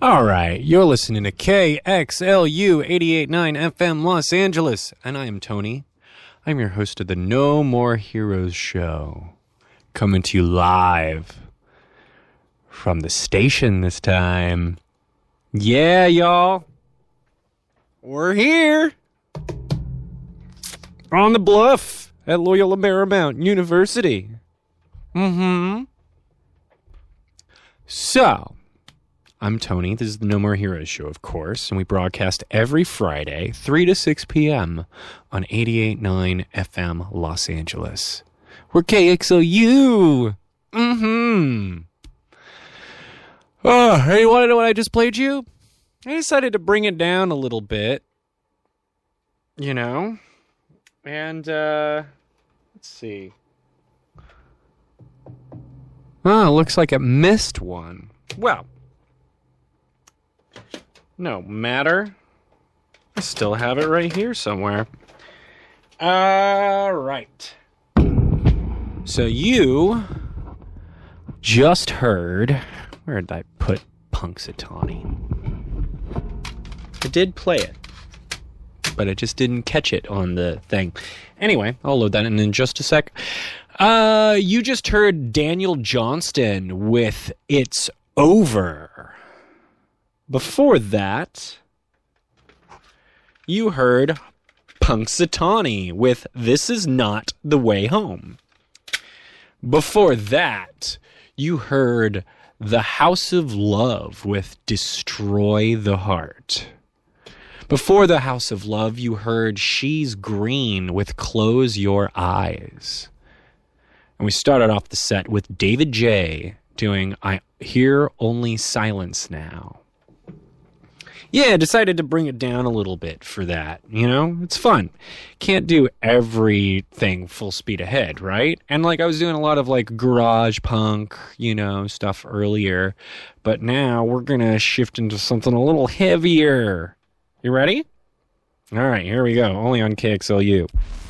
All right, you're listening to KXLU 88.9 FM Los Angeles, and I am Tony. I'm your host of the No More Heroes show, coming to you live from the station this time. Yeah, y'all, we're here on the bluff at Loyola Marymount University. So, I'm Tony. This is the No More Heroes show, of course, and we broadcast every Friday, 3 to 6 p.m. on 88.9 FM Los Angeles. We're KXLU. Oh, hey, you want to know what I just played you? I decided to bring it down a little bit, you know, and, let's see. Oh, looks like it missed one. Well, no matter. I still have it right here somewhere. All right. So you just heard... Where did I put Punxsutawney? I did play it, but I just didn't catch it on the thing. Anyway, I'll load that in just a sec. You just heard Daniel Johnston with It's Over. Before that, you heard Punxsutawney with This Is Not the Way Home. Before that, you heard The House of Love with Destroy the Heart. Before The House of Love, you heard She's Green with Close Your Eyes. And we started off the set with David J. doing I Hear Only Silence Now. Yeah, I decided to bring it down a little bit for that, you know? It's fun. Can't do everything full speed ahead, right? And, like, I was doing a lot of, like, garage punk, you know, stuff earlier. But now we're gonna shift into something a little heavier. You ready? All right, here we go. Only on KXLU.